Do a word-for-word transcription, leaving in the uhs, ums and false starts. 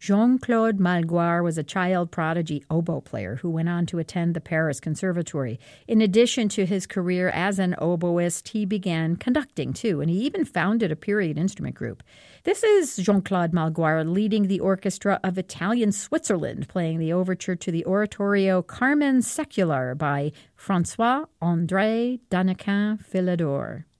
Jean-Claude Malgoire was a child prodigy oboe player who went on to attend the Paris Conservatory. In addition to his career as an oboist, he began conducting too, and he even founded a period instrument group. This is Jean-Claude Malgoire leading the orchestra of Italian Switzerland, playing the overture to the oratorio Carmen Secular by François-André Danequin Philidor.